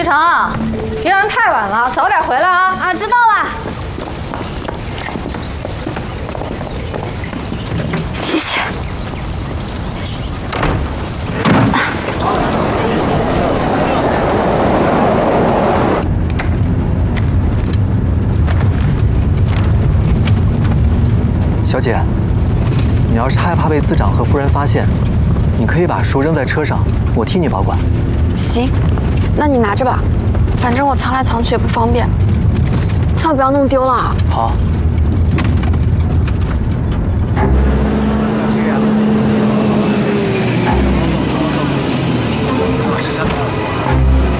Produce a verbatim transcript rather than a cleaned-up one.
学成，别让人太晚了，早点回来啊！ 啊，知道了。谢谢。 小姐，你要是害怕被司长和夫人发现，你可以把书扔在车上，我替你保管。 行，那你拿着吧，反正我藏来藏去也不方便，千万不要弄丢了。 好，